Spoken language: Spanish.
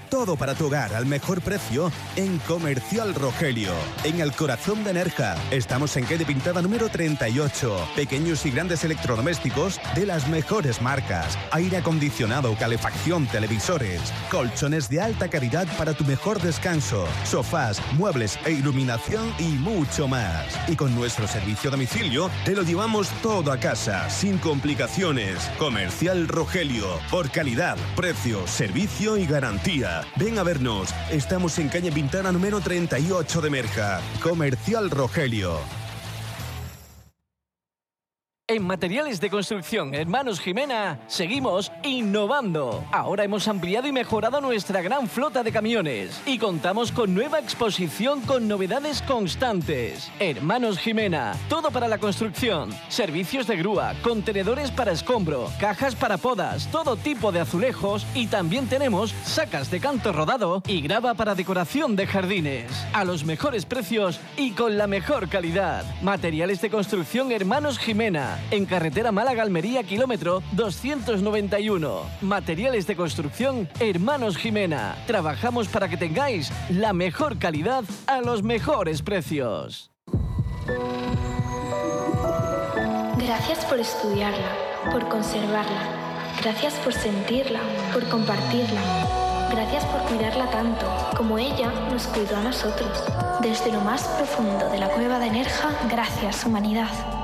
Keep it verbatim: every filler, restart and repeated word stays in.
Todo para tu hogar al mejor precio en Comercial Rogelio. En el corazón de Nerja. Estamos en calle Pintada número treinta y ocho. Pequeños y grandes electrodomésticos de las mejores marcas. Aire acondicionado, calefacción, televisores. Colchones de alta calidad para tu mejor descanso. Sofás, muebles e iluminación y mucho más. Y con nuestro servicio a domicilio te lo llevamos todo a casa, sin complicaciones. Comercial Rogelio. Por calidad, precio, servicio y garantía. Ven a vernos. Estamos en calle Pintana número treinta y ocho de Nerja. Comercial Rogelio. En Materiales de Construcción Hermanos Jimena seguimos innovando. Ahora hemos ampliado y mejorado nuestra gran flota de camiones y contamos con nueva exposición con novedades constantes. Hermanos Jimena, todo para la construcción, servicios de grúa, contenedores para escombro, cajas para podas, todo tipo de azulejos y también tenemos sacas de canto rodado y grava para decoración de jardines. A los mejores precios y con la mejor calidad. Materiales de Construcción Hermanos Jimena. En carretera Málaga-Almería, kilómetro doscientos noventa y uno. Materiales de Construcción Hermanos Jimena. Trabajamos para que tengáis la mejor calidad a los mejores precios. Gracias por estudiarla, por conservarla. Gracias por sentirla, por compartirla. Gracias por cuidarla tanto, como ella nos cuidó a nosotros. Desde lo más profundo de la cueva de Nerja, gracias, humanidad.